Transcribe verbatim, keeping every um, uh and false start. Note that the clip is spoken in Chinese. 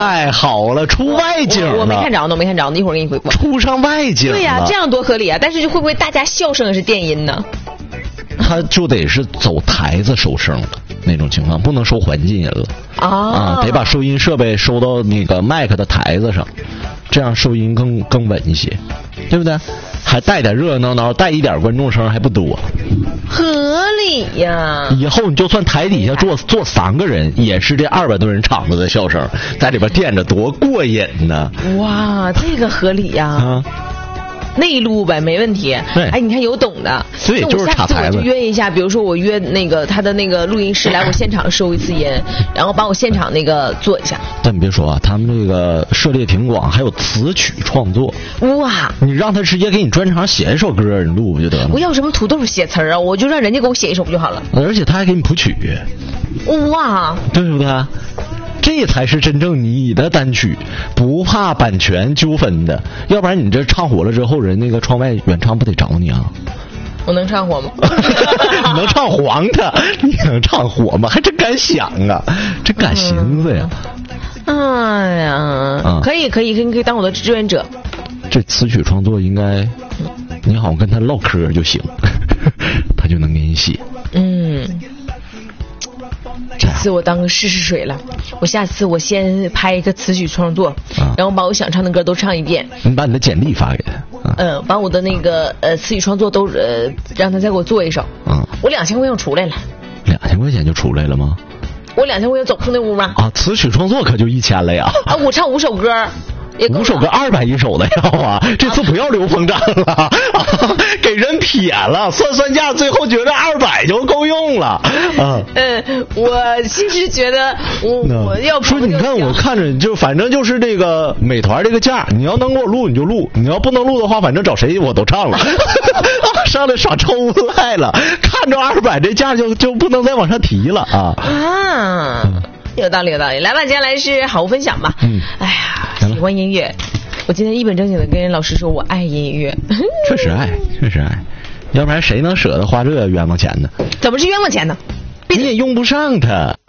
太好了，出外景了。 我, 我没看着呢，我没看着呢，一会儿给你回播。 出上外景了。 对呀、啊，这样多合理啊！但是会不会大家笑声是电音呢？ 他就得是走台子收声的那种情况，不能收环境音了啊, 啊，得把收音设备收到那个麦克的台子上，这样收音更更稳一些，对不对？还带点热热闹闹，带一点观众声还不多， 合理呀。 以后你就算台底下坐坐三个人，也是这二百多人场子的笑声，在里边垫着多过瘾呢！ 哇，这个合理呀。啊，内录呗，没问题。 对， 哎，你看有懂的， 对，就是插台子。 我就约一下，比如说我约那个他的那个录音师来我现场收一次音，然后把我现场那个做一下。 但你别说啊，他们这个涉猎挺广，还有词曲创作。 哇！ 你让他直接给你专场写一首歌，你录不就得了？ 我要什么土豆写词儿啊？我就让人家给我写一首不就好了？ 而且他还给你谱曲。 哇！ 对不对？这才是真正你的单曲，不怕版权纠纷的，要不然你这唱火了之后，人那个窗外原唱不得找你啊？ 我能唱火吗？ 你能唱黄的，你能唱火吗？还真敢想啊，真敢寻思呀！ 嗯、哎呀、嗯，可以可以，可以可以当我的志愿者。 这词曲创作应该，你好像跟他唠嗑就行，他就能给你写。 嗯。这次我当个试试水了，我下次我先拍一个词曲创作，啊、然后把我想唱的歌都唱一遍。 你把你的简历发给他，啊、 呃，把我的那个呃词曲创作都呃让他再给我做一首。 啊， 我两千块钱出来了。 两千块钱就出来了吗？ 我两千块钱走不出那屋吗？ 啊，词曲创作可就一千了呀。 啊，我唱五首歌。 五首歌二百一首的要啊，这次不要刘鹏展了，啊、给人撇了，算算价，最后觉得二百就够用了。啊， 嗯，我其实觉得我我要说你看我看着就反正就是这个美团这个价，你要能给我录你就录，你要不能录的话，反正找谁我都唱了。上来耍抽来了，看着二百这价就就不能再往上提了啊啊。嗯，有道理，有道理。来吧，接下来是好物分享吧。 嗯， 哎呀，喜欢音乐，我今天一本正经的跟老师说我爱音乐。 确实爱，确实爱，要不然谁能舍得花这冤枉钱呢？ 怎么是冤枉钱呢？ 你也用不上它。